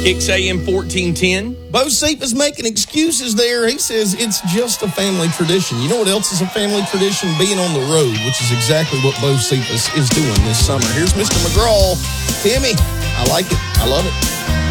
Kicks AM 1410. Bo Cephas making excuses there. He says it's just a family tradition. You know what else is a family tradition? Being on the road, which is exactly what Bo Cephas is doing this summer. Here's Mr. McGraw. Timmy, I like it. I love it.